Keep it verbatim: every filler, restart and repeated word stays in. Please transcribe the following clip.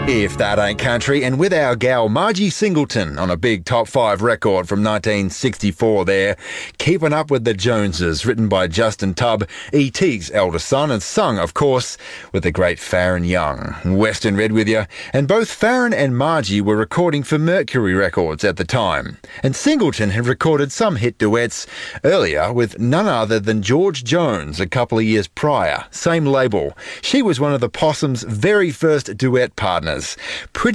If That Ain't Country, and with our gal Margie Singleton on a big top five record from nineteen sixty-four there, Keeping Up with the Joneses, written by Justin Tubb, E T's eldest son, and sung, of course, with the great Farron Young. Western Red with you, and both Farron and Margie were recording for Mercury Records at the time, and Singleton had recorded some hit duets earlier with none other than George Jones a couple of years prior, same label. She was one of the Possum's very first duet partners. Pretty